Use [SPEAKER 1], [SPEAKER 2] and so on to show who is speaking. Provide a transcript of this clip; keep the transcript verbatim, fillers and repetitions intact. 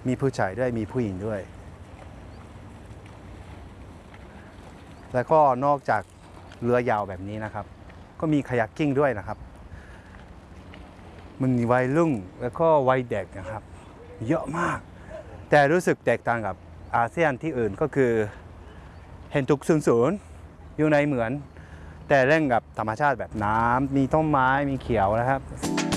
[SPEAKER 1] มีผู้ชายด้วยมีผู้หญิงด้วยแล้วก็นอกจากเรือยาวแบบนี้นะครับก็มีคายักกิ้งด้วยนะครับมันมีวัยรุ่นแล้วก็วัยเด็กนะครับเยอะมากแต่รู้สึกแตกต่างกับอาเซียนที่อื่นก็คือเห็นทุกศูนย์ศูนย์อยู่ในเหมือนแต่เล่นกับธรรมชาติแบบน้ำมีต้นไม้มีเขียวนะครับ